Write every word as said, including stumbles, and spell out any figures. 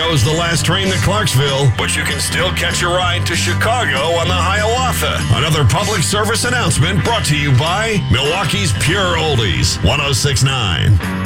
Tomorrow's the last train to Clarksville, but you can still catch a ride to Chicago on the Hiawatha. Another public service announcement brought to you by Milwaukee's Pure Oldies, one oh six point nine.